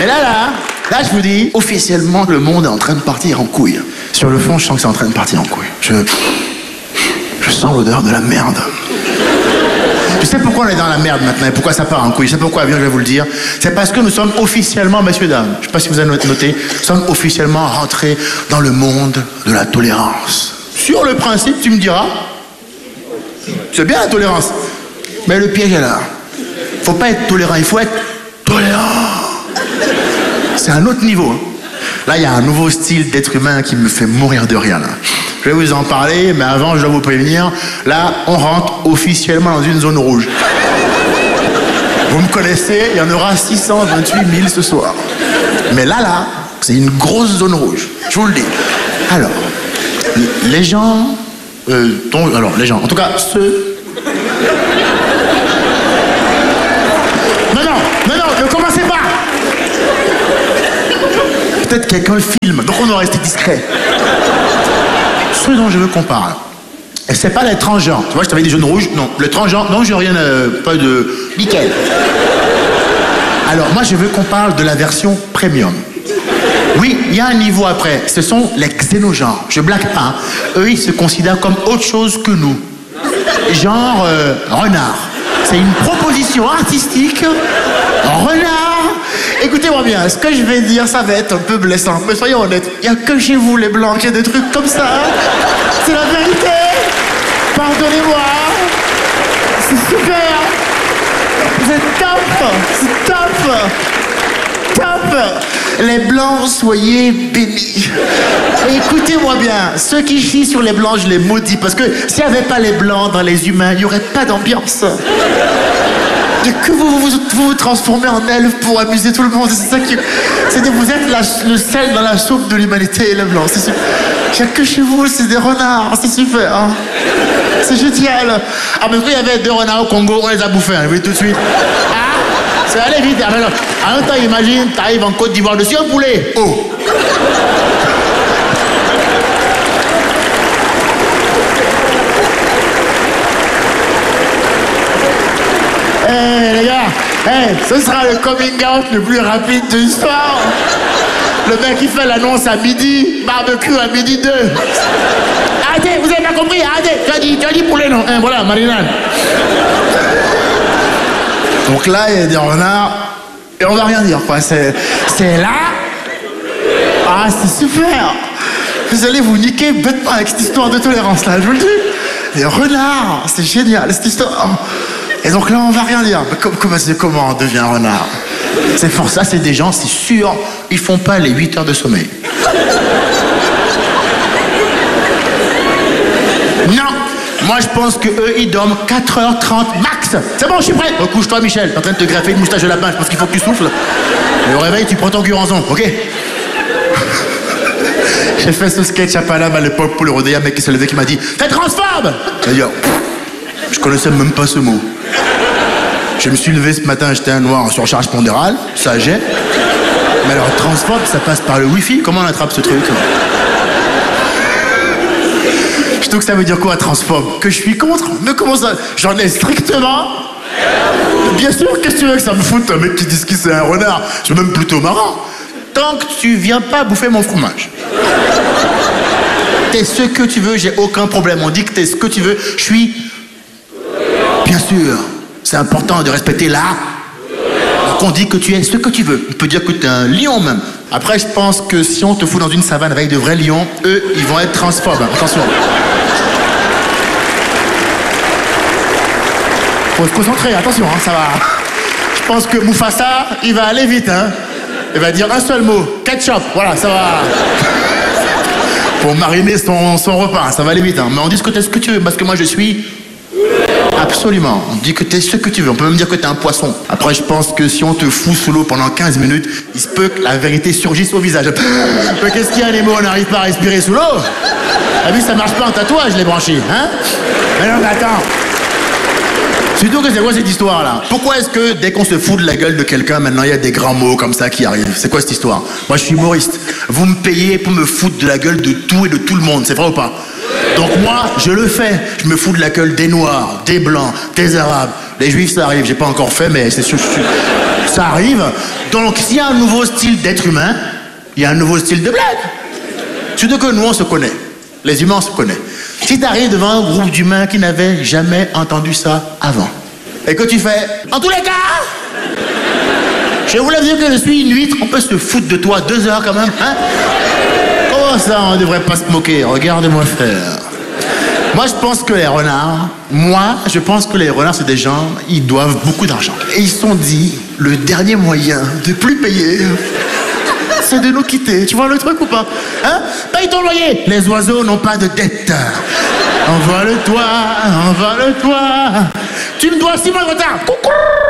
Mais là, je vous dis, officiellement, le monde est en train de partir en couille. Sur le fond, je sens que c'est en train de partir en couille. Je sens l'odeur de la merde. Tu sais pourquoi on est dans la merde maintenant et pourquoi ça part en couille? C'est pourquoi, bien, je vais vous le dire. C'est parce que nous sommes officiellement, messieurs, dames, je ne sais pas si vous avez noté, nous sommes officiellement rentrés dans le monde de la tolérance. Sur le principe, tu me diras, c'est bien la tolérance, mais le piège est là. Faut pas être tolérant, il faut être tolérant. C'est un autre niveau. Hein. Là, il y a un nouveau style d'être humain qui me fait mourir de rire, là. Je vais vous en parler, mais avant, je dois vous prévenir, là, on rentre officiellement dans une zone rouge. Vous me connaissez, il y en aura 628 000 ce soir. Mais là, c'est une grosse zone rouge, je vous le dis. Alors, les gens, en tout cas, ceux... Non, ne commencez pas. Peut-être quelqu'un filme, donc on doit rester discret. Ce dont je veux qu'on parle, et c'est pas les transgenres. Tu vois, je t'avais dit jaunes rouges, non. Le transgenre, non, j'ai rien, pas de... Nickel. Alors, moi, je veux qu'on parle de la version premium. Oui, il y a un niveau après. Ce sont les xénogenres. Je blague pas. Hein. Eux, ils se considèrent comme autre chose que nous. Genre, renard. C'est une proposition artistique. Renard. Écoutez-moi bien, ce que je vais dire, ça va être un peu blessant. Mais soyons honnêtes, il n'y a que chez vous, les Blancs, qui a des trucs comme ça. C'est la vérité. Pardonnez-moi. C'est super. C'est top. C'est top. Top. Les Blancs, soyez bénis. Écoutez-moi bien, ceux qui chient sur les Blancs, je les maudis. Parce que s'il n'y avait pas les Blancs dans les humains, il n'y aurait pas d'ambiance. Et que vous transformez en elfe pour amuser tout le monde. C'est ça qui... vous êtes le sel dans la soupe de l'humanité, les Blancs. C'est super. Il n'y a que chez vous, c'est des renards. C'est super. Hein. C'est génial. Ah, mais quand il y avait 2 renards au Congo, on les a bouffés, hein, vous voyez tout de suite. Ah, c'est allé vite. Ah, alors, en même temps, imagine, t'arrives en Côte d'Ivoire dessus un poulet. Oh. Les gars, ce sera le coming out le plus rapide de l'histoire. Le mec qui fait l'annonce à midi, barbecue à midi 2. Arrêtez, vous avez pas compris, arrêtez. Tu as dit poulet, non? Voilà, marinade. Donc là, il y a des renards, et on va rien dire, quoi. C'est là. Ah, c'est super. Vous allez vous niquer bêtement avec cette histoire de tolérance, là, je vous le dis. Les renards, c'est génial, cette histoire. Et donc là, on va rien dire. Mais comment on devient renard? C'est pour ça, c'est des gens, c'est sûr, ils font pas les 8 heures de sommeil. Non, moi je pense qu'eux, ils dorment 4h30 max. C'est bon, je suis prêt. Recouche-toi, Michel. T'es en train de te greffer une moustache de lapin, je pense qu'il faut que tu souffles. Et au réveil, tu prends ton curançon, ok? J'ai fait ce sketch à Paname à l'époque pour le rodéa, un mec qui s'est levé qui m'a dit « T'es transphobe !» J'ai dit « Je connaissais même pas ce mot. » Je me suis levé ce matin, j'étais un noir en surcharge pondérale, ça j'ai. Mais alors, transphobe, ça passe par le wifi. Comment on attrape ce truc? Je trouve que ça veut dire quoi, transphobe? Que je suis contre? Mais comment ça? J'en ai strictement... Bien sûr, qu'est-ce que tu veux que ça me foute, un mec qui dit que c'est un renard? C'est même plutôt marrant. Tant que tu viens pas bouffer mon fromage. T'es ce que tu veux, j'ai aucun problème. On dit que t'es ce que tu veux, je suis... Bien sûr. C'est important de respecter là. Donc on dit que tu es ce que tu veux. On peut dire que tu es un lion même. Après, je pense que si on te fout dans une savane avec de vrais lions, eux, ils vont être transphobes. Attention. Faut se concentrer, attention, hein, ça va. Je pense que Mufasa, il va aller vite. Hein. Il va dire un seul mot, ketchup. Voilà, ça va. Pour mariner son repas, ça va aller vite. Hein. Mais on dit que tu es ce que tu veux, parce que moi je suis... Absolument. On dit que t'es ce que tu veux. On peut même dire que t'es un poisson. Après, je pense que si on te fout sous l'eau pendant 15 minutes, il se peut que la vérité surgisse au visage. Mais qu'est-ce qu'il y a, Nemo? On n'arrive pas à respirer sous l'eau? T'as vu, ça marche pas en tatouage, les branchies, hein? Mais non, mais attends. Surtout que c'est quoi cette histoire-là? Pourquoi est-ce que dès qu'on se fout de la gueule de quelqu'un, maintenant il y a des grands mots comme ça qui arrivent? C'est quoi cette histoire? Moi, je suis humoriste. Vous me payez pour me foutre de la gueule de tout et de tout le monde. C'est vrai ou pas? Donc moi, je le fais. Je me fous de la gueule des Noirs, des Blancs, des Arabes. Les Juifs, ça arrive. J'ai pas encore fait, mais c'est sûr. Ça arrive. Donc, s'il y a un nouveau style d'être humain, il y a un nouveau style de blague. Surtout que nous, on se connaît. Les humains, on se connaît. Si tu arrives devant un groupe d'humains qui n'avaient jamais entendu ça avant, et que tu fais, en tous les cas, je voulais dire que je suis une huître, on peut se foutre de toi 2 heures quand même, hein? Comment ça, on ne devrait pas se moquer? Regarde-moi faire. Moi, je pense que les renards, c'est des gens, ils doivent beaucoup d'argent. Et ils se sont dit, le dernier moyen de plus payer, c'est de nous quitter. Tu vois le truc ou pas? Hein? Paye ton loyer. Les oiseaux n'ont pas de dette. Envole-toi. Tu me dois 6 mois de retard. Coucou.